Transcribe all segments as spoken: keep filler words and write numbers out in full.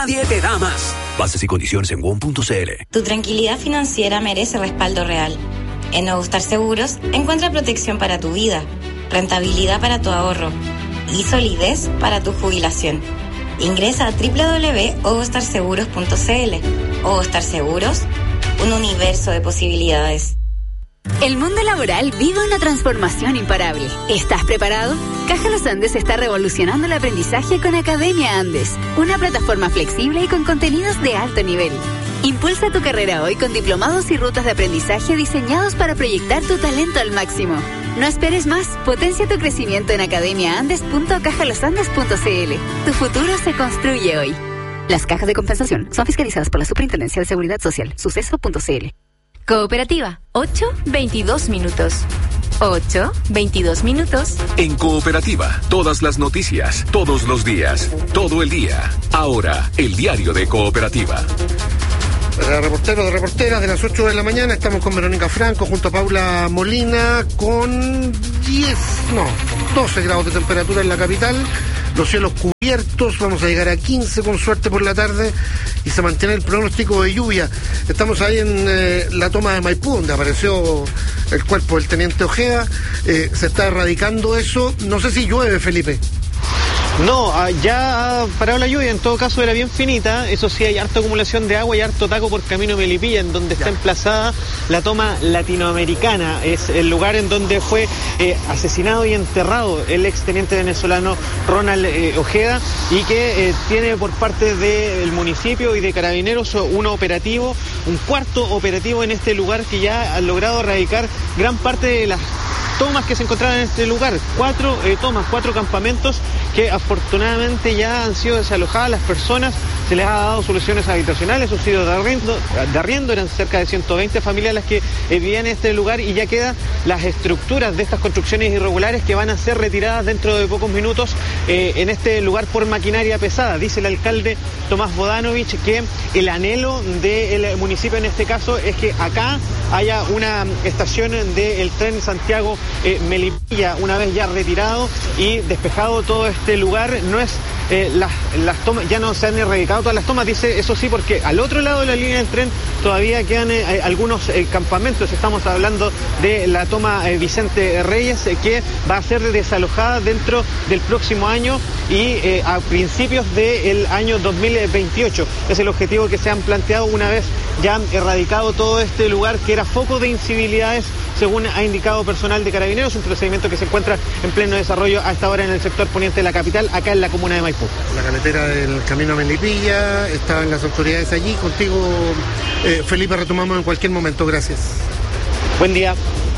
nadie te da más. Bases y condiciones en won punto c l. Tu tranquilidad financiera merece respaldo real. En Nuevo Star Seguros encuentra protección para tu vida, rentabilidad para tu ahorro y solidez para tu jubilación. Ingresa a doble u doble u doble u punto ovostar seguros punto c l. Ovostar Seguros, un universo de posibilidades. El mundo laboral vive una transformación imparable. ¿Estás preparado? Caja Los Andes está revolucionando el aprendizaje con Academia Andes, una plataforma flexible y con contenidos de alto nivel. Impulsa tu carrera hoy con diplomados y rutas de aprendizaje diseñados para proyectar tu talento al máximo. No esperes más, potencia tu crecimiento en academia andes punto caja los andes punto c l. Tu futuro se construye hoy. Las cajas de compensación son fiscalizadas por la Superintendencia de Seguridad Social, suceso punto c l. Cooperativa, ocho veintidós minutos. ocho veintidós minutos. En Cooperativa, todas las noticias, todos los días, todo el día. Ahora, el diario de Cooperativa. Para reporteros de reporteras de las ocho de la mañana estamos con Verónica Franco junto a Paula Molina con diez, no, doce grados de temperatura en la capital, los cielos cubiertos, vamos a llegar a quince con suerte por la tarde y se mantiene el pronóstico de lluvia. Estamos ahí en eh, la toma de Maipú, donde apareció el cuerpo del teniente Ojeda, eh, se está erradicando eso, no sé si llueve, Felipe. No, ya ha parado la lluvia, en todo caso era bien finita, eso sí hay harta acumulación de agua y harto taco por camino Melipilla, en donde está emplazada la toma latinoamericana, es el lugar en donde fue eh, asesinado y enterrado el exteniente venezolano Ronald eh, Ojeda, y que eh, tiene por parte del municipio y de Carabineros un operativo, un cuarto operativo en este lugar que ya han logrado erradicar gran parte de las tomas que se encontraban en este lugar, cuatro eh, tomas, cuatro campamentos que afortunadamente ya han sido desalojadas, las personas se les ha dado soluciones habitacionales, subsidios de arriendo, de arriendo, eran cerca de ciento veinte familias las que eh, vivían en este lugar y ya quedan las estructuras de estas construcciones irregulares que van a ser retiradas dentro de pocos minutos eh, en este lugar por maquinaria pesada. Dice el alcalde Tomás Bodanovich que el anhelo del municipio en este caso es que acá haya una estación del tren Santiago eh, Melipilla una vez ya retirado y despejado todo este lugar. No es eh, las, las tomas, ya no se han erradicado todas las tomas, dice, eso sí, porque al otro lado de la línea del tren todavía quedan eh, algunos eh, campamentos. Estamos hablando de la toma eh, Vicente Reyes, eh, que va a ser desalojada dentro del próximo año y eh, a principios del año dos mil veintiocho. Es el objetivo que se han planteado una vez ya erradicado todo este lugar que era foco de incivilidades, según ha indicado personal de Carabineros, un procedimiento que se encuentra en pleno desarrollo a esta hora en el sector poniente de la capital, acá en la comuna de Maipú. La carretera del camino a Melipilla, estaban las autoridades allí. Contigo, eh, Felipe, retomamos en cualquier momento. Gracias. Buen día.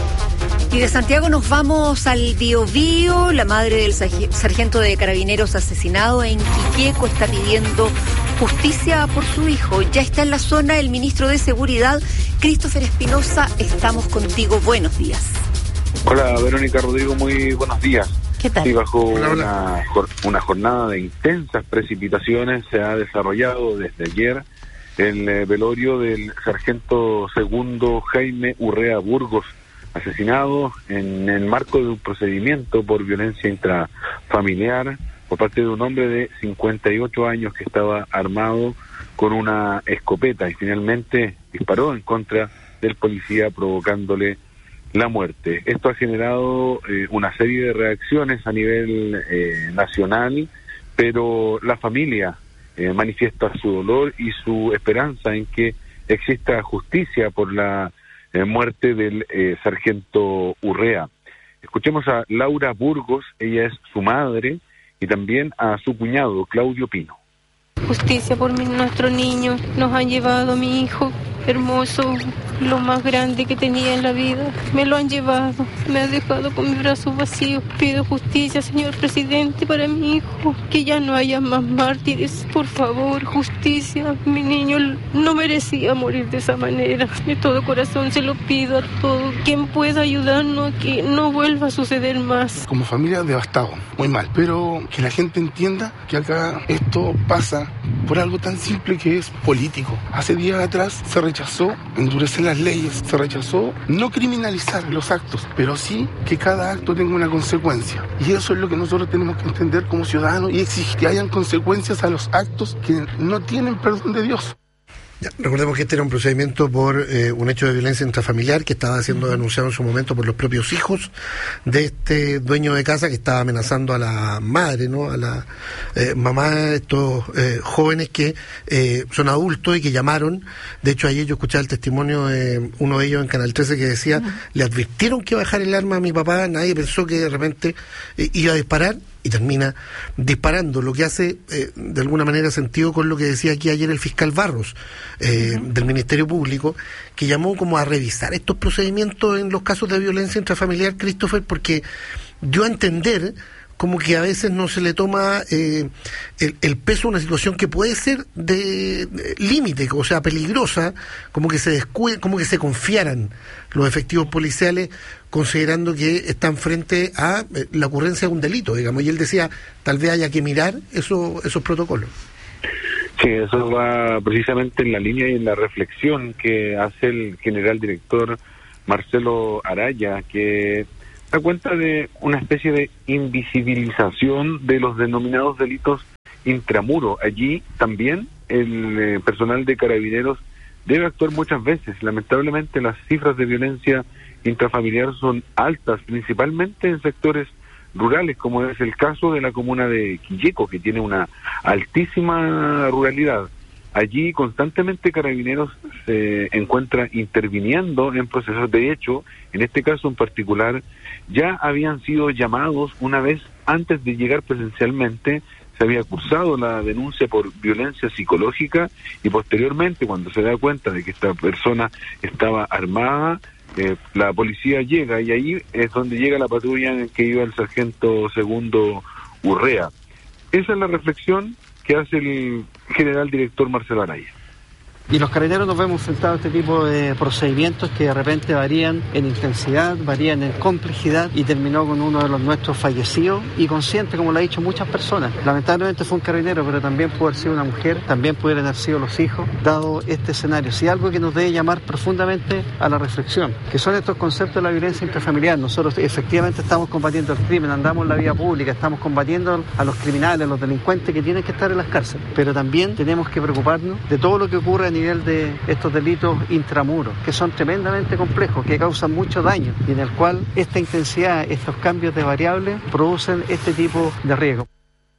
Y de Santiago nos vamos al Biobío. La madre del sargento de Carabineros asesinado en Quiqueco está pidiendo justicia por su hijo. Ya está en la zona el ministro de Seguridad, Christopher Espinosa. Estamos contigo. Buenos días. Hola, Verónica, Rodrigo, muy buenos días. ¿Qué tal? Sí, bajo hola, hola. Una, una jornada de intensas precipitaciones se ha desarrollado desde ayer el eh, velorio del sargento segundo Jaime Urrea Burgos, asesinado en el marco de un procedimiento por violencia intrafamiliar por parte de un hombre de cincuenta y ocho años que estaba armado con una escopeta y finalmente disparó en contra del policía provocándole la muerte. Esto ha generado eh, una serie de reacciones a nivel eh, nacional, pero la familia eh, manifiesta su dolor y su esperanza en que exista justicia por la eh, muerte del eh, sargento Urrea. Escuchemos a Laura Burgos, ella es su madre, y también a su cuñado, Claudio Pino. Justicia por mi, nuestro niño, nos han llevado a mi hijo hermoso, lo más grande que tenía en la vida, me lo han llevado, me ha dejado con mis brazos vacíos. Pido justicia, señor presidente, para mi hijo, que ya no haya más mártires, por favor, justicia. Mi niño no merecía morir de esa manera, de todo corazón se lo pido a todo quien pueda ayudarnos a que no vuelva a suceder más. Como familia devastado, muy mal, pero que la gente entienda que acá esto pasa por algo tan simple que es político. Hace días atrás se rechazó endurecer las leyes, se rechazó no criminalizar los actos, pero sí que cada acto tenga una consecuencia. Y eso es lo que nosotros tenemos que entender como ciudadanos y exigir que hayan consecuencias a los actos que no tienen perdón de Dios. Ya, recordemos que este era un procedimiento por eh, un hecho de violencia intrafamiliar que estaba siendo denunciado en su momento por los propios hijos de este dueño de casa que estaba amenazando a la madre, ¿no? A la eh, mamá de estos eh, jóvenes que eh, son adultos y que llamaron. De hecho, ayer yo escuchaba el testimonio de uno de ellos en Canal trece que decía, uh-huh. le advirtieron que iba a dejar el arma a mi papá, nadie pensó que de repente eh, iba a disparar. Y termina disparando, lo que hace eh, de alguna manera sentido con lo que decía aquí ayer el fiscal Barros eh, uh-huh. del Ministerio Público, que llamó como a revisar estos procedimientos en los casos de violencia intrafamiliar, Christopher, porque dio a entender como que a veces no se le toma eh, el, el peso a una situación que puede ser de, de límite, o sea, peligrosa, como que se descuiden, como que se confiaran los efectivos policiales, considerando que están frente a eh, la ocurrencia de un delito, digamos, y él decía, tal vez haya que mirar eso, esos protocolos. Sí, eso va precisamente en la línea y en la reflexión que hace el general director Marcelo Araya, que da cuenta de una especie de invisibilización de los denominados delitos intramuro. Allí también el eh, personal de Carabineros debe actuar muchas veces. Lamentablemente las cifras de violencia intrafamiliar son altas, principalmente en sectores rurales, como es el caso de la comuna de Quilleco, que tiene una altísima ruralidad. Allí constantemente Carabineros se encuentra interviniendo en procesos. De hecho, en este caso en particular, ya habían sido llamados una vez antes de llegar presencialmente, se había cursado la denuncia por violencia psicológica y posteriormente, cuando se da cuenta de que esta persona estaba armada, eh, la policía llega y ahí es donde llega la patrulla en que iba el sargento segundo Urrea. Esa es la reflexión que hace el general director Marcelo Araya. Y los carabineros nos vemos enfrentados a este tipo de procedimientos que de repente varían en intensidad, varían en complejidad, y terminó con uno de los nuestros fallecidos y consciente, como lo han dicho muchas personas. Lamentablemente fue un carabinero, pero también pudo haber sido una mujer, también pudieran haber sido los hijos, dado este escenario. Sí, algo que nos debe llamar profundamente a la reflexión, que son estos conceptos de la violencia intrafamiliar. Nosotros efectivamente estamos combatiendo el crimen, andamos en la vía pública, estamos combatiendo a los criminales, a los delincuentes que tienen que estar en las cárceles, pero también tenemos que preocuparnos de todo lo que ocurre en nivel de estos delitos intramuros, que son tremendamente complejos, que causan mucho daño y en el cual esta intensidad, estos cambios de variables producen este tipo de riesgo.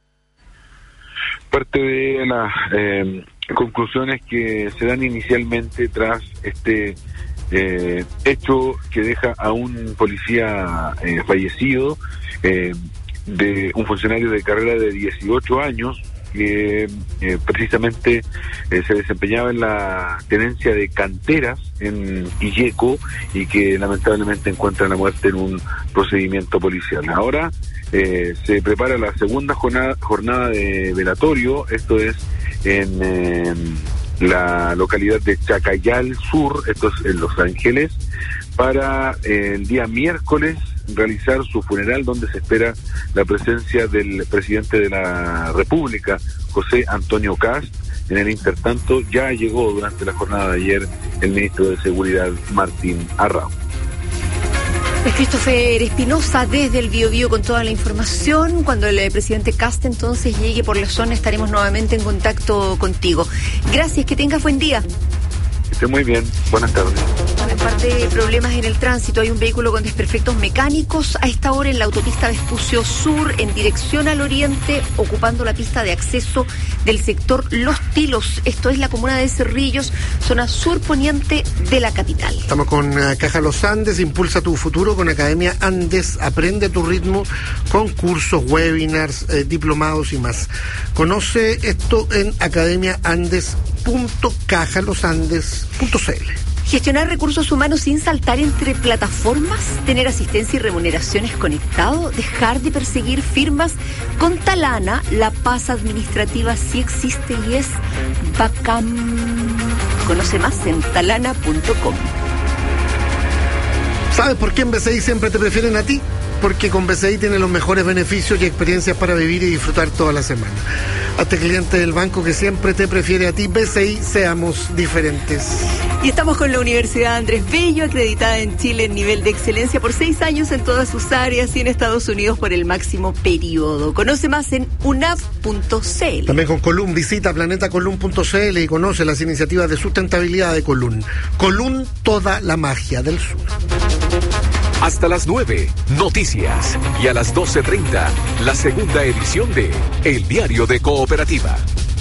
Parte de las eh, conclusiones que se dan inicialmente tras este eh, hecho que deja a un policía eh, fallecido, eh, de un funcionario de carrera de dieciocho años, que eh, precisamente eh, se desempeñaba en la tenencia de canteras en Quilleco y que lamentablemente encuentra la muerte en un procedimiento policial. Ahora eh, se prepara la segunda jornada, jornada de velatorio, esto es en eh, la localidad de Chacayal Sur, esto es en Los Ángeles, para eh, el día miércoles realizar su funeral, donde se espera la presencia del presidente de la República, José Antonio Kast. En el intertanto ya llegó durante la jornada de ayer el ministro de Seguridad, Martín Arrau. Es Christopher Espinosa desde el Biobío con toda la información. Cuando el presidente Kast entonces llegue por la zona estaremos nuevamente en contacto contigo. Gracias, que tengas buen día. Que esté muy bien, buenas tardes. En parte de problemas en el tránsito, hay un vehículo con desperfectos mecánicos a esta hora en la autopista Vespucio Sur en dirección al oriente, ocupando la pista de acceso del sector Los Tilos. Esto es la comuna de Cerrillos, zona surponiente de la capital. Estamos con uh, Caja Los Andes, impulsa tu futuro con Academia Andes, aprende a tu ritmo con cursos, webinars, eh, diplomados y más. Conoce esto en academia andes punto caja los andes punto c l. Gestionar recursos humanos sin saltar entre plataformas, tener asistencia y remuneraciones conectado, dejar de perseguir firmas. Con Talana, la paz administrativa sí existe y es bacán. Conoce más en talana punto com. ¿Sabes por qué en B C I siempre te prefieren a ti? Porque con B C I tienes los mejores beneficios y experiencias para vivir y disfrutar toda la semana. Hazte cliente del banco que siempre te prefiere a ti. B C I, seamos diferentes. Y estamos con la Universidad Andrés Bello, acreditada en Chile en nivel de excelencia por seis años en todas sus áreas y en Estados Unidos por el máximo periodo. Conoce más en u n a v punto c l. También con Colún, visita planeta colún punto c l y conoce las iniciativas de sustentabilidad de Colún. Colún, toda la magia del sur. Hasta las nueve, noticias. Y a las doce treinta, la segunda edición de El Diario de Cooperativa.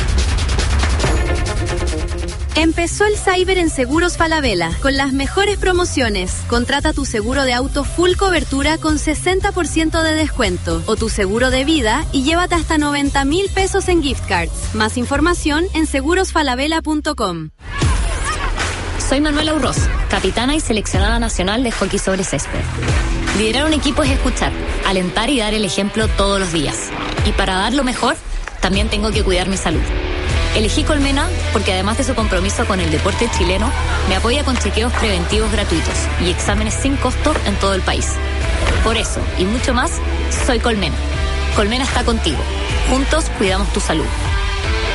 Empezó el Cyber en Seguros Falabella, con las mejores promociones. Contrata tu seguro de auto full cobertura con sesenta por ciento de descuento, o tu seguro de vida y llévate hasta noventa mil pesos en gift cards. Más información en seguros falabella punto com. Soy Manuela Urroz, capitana y seleccionada nacional de hockey sobre césped. Liderar un equipo es escuchar, alentar y dar el ejemplo todos los días. Y para dar lo mejor, también tengo que cuidar mi salud. Elegí Colmena porque además de su compromiso con el deporte chileno, me apoya con chequeos preventivos gratuitos y exámenes sin costo en todo el país. Por eso, y mucho más, soy Colmena. Colmena está contigo. Juntos cuidamos tu salud.